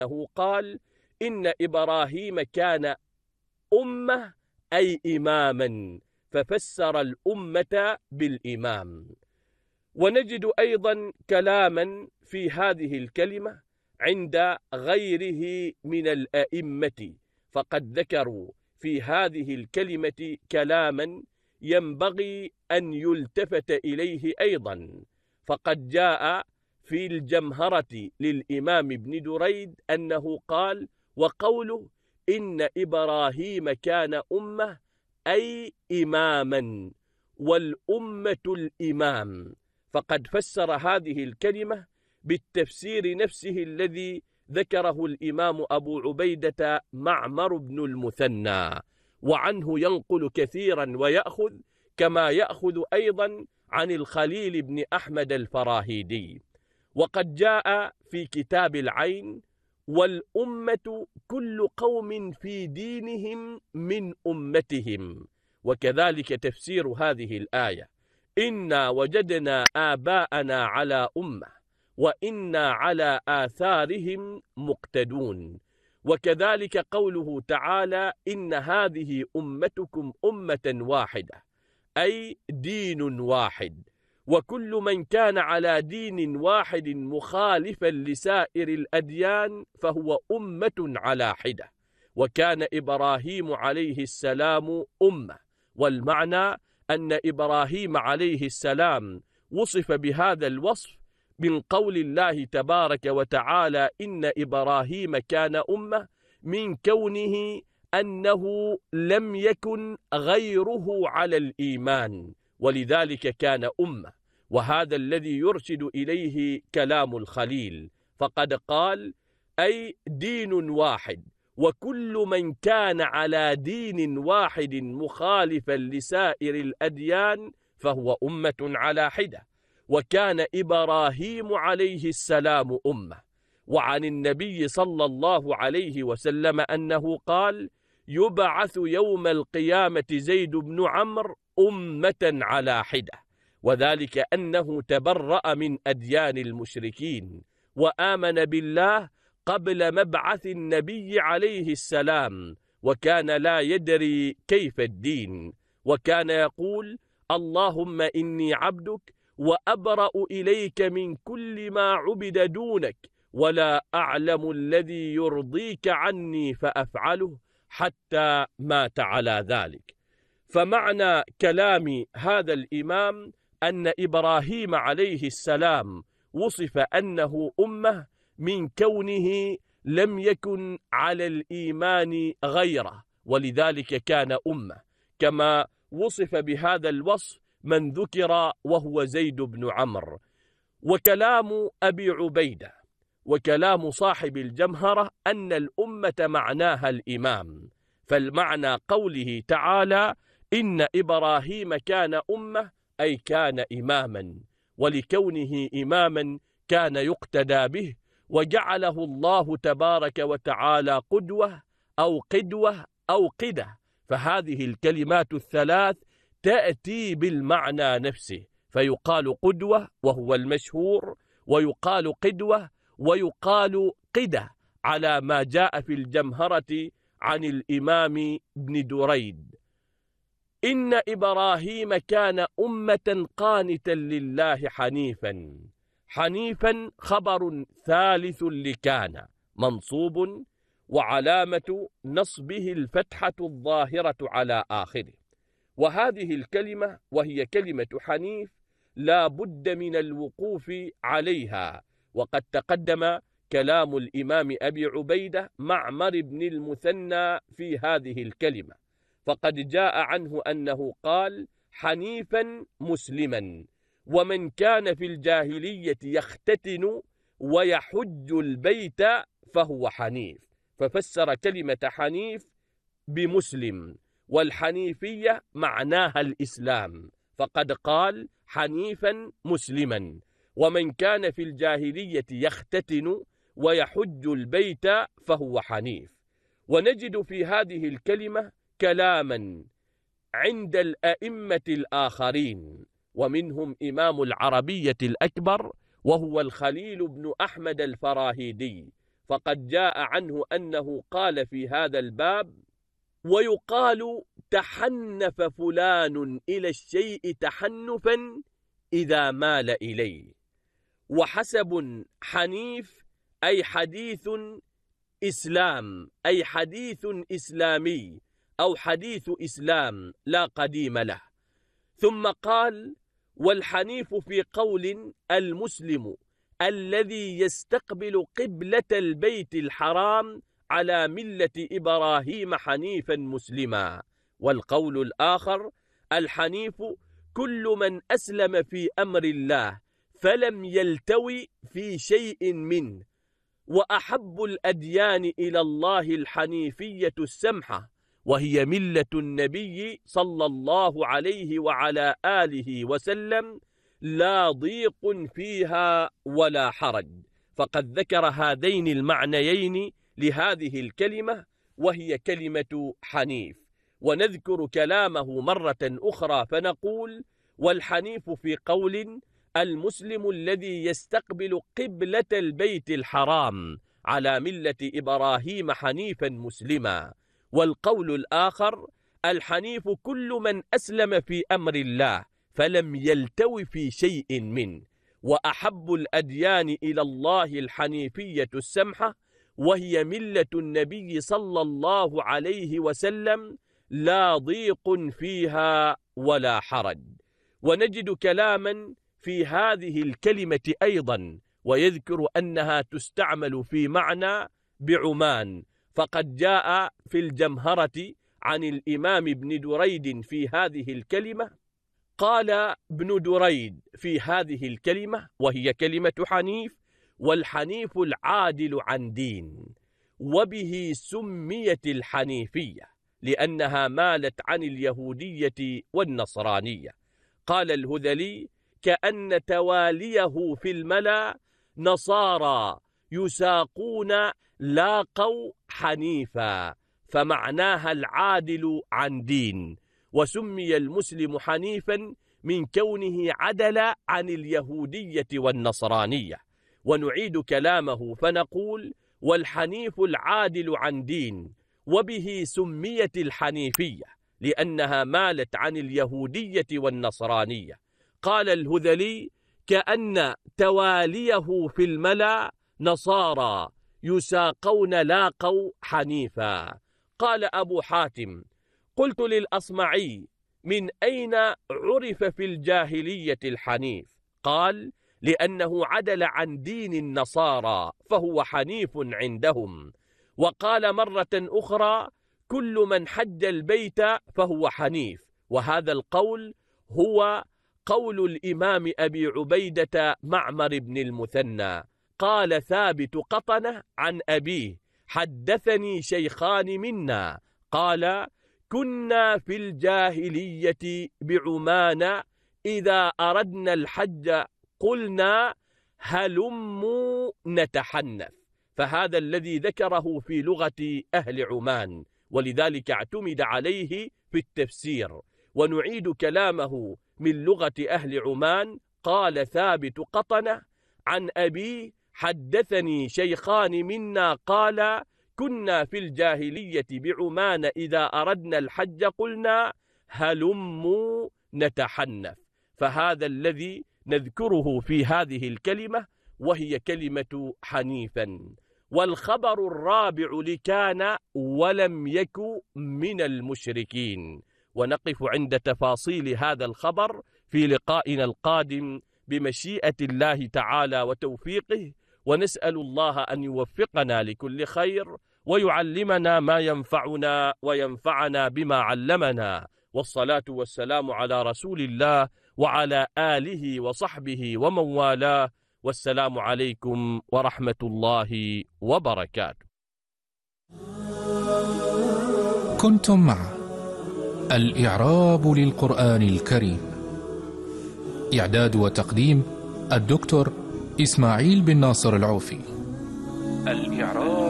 أنه قال إن إبراهيم كان أمة أي إماما، ففسر الأمة بالإمام. ونجد أيضا كلاما في هذه الكلمة عند غيره من الأئمة، فقد ذكروا في هذه الكلمة كلاما ينبغي أن يلتفت إليه أيضا. فقد جاء في الجمهرة للإمام ابن دريد أنه قال: وقوله إن إبراهيم كان أمة أي إماما، والأمة الإمام. فقد فسر هذه الكلمة بالتفسير نفسه الذي ذكره الإمام أبو عبيدة معمر بن المثنى، وعنه ينقل كثيرا ويأخذ، كما يأخذ أيضا عن الخليل بن أحمد الفراهيدي. وقد جاء في كتاب العين: والأمة كل قوم في دينهم من أمتهم. وكذلك تفسير هذه الآية: إنا وجدنا آباءنا على أمة وإنا على آثارهم مقتدون. وكذلك قوله تعالى: إن هذه أمتكم أمة واحدة أي دين واحد، وكل من كان على دين واحد مخالفا لسائر الأديان فهو أمة على حدة. وكان إبراهيم عليه السلام أمة، والمعنى أن إبراهيم عليه السلام وصف بهذا الوصف من قول الله تبارك وتعالى: إن إبراهيم كان أمة، من كونه أنه لم يكن غيره على الإيمان، ولذلك كان أمة. وهذا الذي يرشد إليه كلام الخليل، فقد قال: أي دين واحد، وكل من كان على دين واحد مخالفا لسائر الأديان فهو أمة على حدة. وكان إبراهيم عليه السلام أمة. وعن النبي صلى الله عليه وسلم أنه قال: يبعث يوم القيامة زيد بن عمرو أمة على حدة، وذلك أنه تبرأ من أديان المشركين وآمن بالله قبل مبعث النبي عليه السلام، وكان لا يدري كيف الدين، وكان يقول: اللهم إني عبدك وأبرأ إليك من كل ما عبد دونك، ولا أعلم الذي يرضيك عني فأفعله، حتى مات على ذلك. فمعنى كلام هذا الإمام أن إبراهيم عليه السلام وصف أنه أمة من كونه لم يكن على الإيمان غيره، ولذلك كان أمة، كما وصف بهذا الوصف من ذكر وهو زيد بن عمرو. وكلام أبي عبيدة وكلام صاحب الجمهرة أن الأمة معناها الإمام، فالمعنى قوله تعالى: إن إبراهيم كان أمة أي كان إماما، ولكونه إماما كان يقتدى به، وجعله الله تبارك وتعالى قدوة أو قدوة أو قدة. فهذه الكلمات الثلاث تأتي بالمعنى نفسه، فيقال قدوة وهو المشهور، ويقال قدوة، ويقال قدة، على ما جاء في الجمهرة عن الإمام ابن دريد: إن إبراهيم كان أمة قانتا لله حنيفا. حنيفا خبر ثالث لكان منصوب، وعلامة نصبه الفتحة الظاهرة على آخره. وهذه الكلمة وهي كلمة حنيف لا بد من الوقوف عليها، وقد تقدم كلام الإمام أبي عبيدة معمر بن المثنى في هذه الكلمة، فقد جاء عنه أنه قال: حنيفا مسلما، ومن كان في الجاهلية يختتن ويحج البيت فهو حنيف. ففسر كلمة حنيف بمسلم، والحنيفية معناها الإسلام، فقد قال: حنيفا مسلما، ومن كان في الجاهلية يختتن ويحج البيت فهو حنيف. ونجد في هذه الكلمة كلاما عند الأئمة الآخرين، ومنهم إمام العربية الأكبر وهو الخليل بن أحمد الفراهيدي، فقد جاء عنه أنه قال في هذا الباب: ويقال تحنف فلان إلى الشيء تحنفا إذا مال إليه. وحسب حنيف أي حديث إسلام، أي حديث إسلامي أو حديث إسلام لا قديم له. ثم قال: والحنيف في قول المسلم الذي يستقبل قبلة البيت الحرام على ملة إبراهيم حنيفا مسلما. والقول الآخر: الحنيف كل من أسلم في أمر الله فلم يلتوي في شيء منه. وأحب الأديان إلى الله الحنيفية السمحة، وهي ملة النبي صلى الله عليه وعلى آله وسلم، لا ضيق فيها ولا حرج. فقد ذكر هذين المعنيين لهذه الكلمة، وهي كلمة حنيف. ونذكر كلامه مرة أخرى فنقول: والحنيف في قول المسلم الذي يستقبل قبلة البيت الحرام على ملة إبراهيم حنيفا مسلما. والقول الآخر: الحنيف كل من أسلم في أمر الله فلم يلتو في شيء منه. وأحب الأديان إلى الله الحنيفية السمحة، وهي ملة النبي صلى الله عليه وسلم، لا ضيق فيها ولا حرج. ونجد كلاما في هذه الكلمة أيضا، ويذكر أنها تستعمل في معنى بعمان. فقد جاء في الجمهرة عن الإمام ابن دريد في هذه الكلمة، قال ابن دريد في هذه الكلمة وهي كلمة حنيف: والحنيف العادل عن دين، وبه سميت الحنيفية لأنها مالت عن اليهودية والنصرانية. قال الهذلي: كأن تواليه في الملا نصارى يساقون لاقوا حنيفا، فمعناها العادل عن دين. وسمي المسلم حنيفا من كونه عدل عن اليهودية والنصرانية. ونعيد كلامه فنقول: والحنيف العادل عن دين، وبه سميت الحنيفية لأنها مالت عن اليهودية والنصرانية. قال الهذلي: كأن تواليه في الملا نصارى يساقون لاقوا حنيفا. قال أبو حاتم: قلت للأصمعي: من أين عرف في الجاهلية الحنيف؟ قال: لأنه عدل عن دين النصارى فهو حنيف عندهم. وقال مرة أخرى: كل من حج البيت فهو حنيف. وهذا القول هو قول الإمام أبي عبيدة معمر بن المثنى. قال ثابت قطنة عن أبيه: حدثني شيخان منا قال: كنا في الجاهلية بعمان إذا أردنا الحج قلنا هلموا نتحنف. فهذا الذي ذكره في لغة أهل عمان، ولذلك اعتمد عليه في التفسير. ونعيد كلامه من لغة أهل عمان. قال ثابت قطنة عن أبي: حدثني شيخان منا قال: كنا في الجاهلية بعمان إذا أردنا الحج قلنا هلموا نتحنف. فهذا الذي نذكره في هذه الكلمة، وهي كلمة حنيفا. والخبر الرابع لكان ولم يك من المشركين. ونقف عند تفاصيل هذا الخبر في لقائنا القادم بمشيئة الله تعالى وتوفيقه. ونسأل الله أن يوفقنا لكل خير، ويعلمنا ما ينفعنا وينفعنا بما علمنا. والصلاة والسلام على رسول الله وعلى آله وصحبه ومن والاه. والسلام عليكم ورحمة الله وبركاته. كنتم مع الإعراب للقرآن الكريم، إعداد وتقديم الدكتور إسماعيل بن ناصر العوفي. الإعراب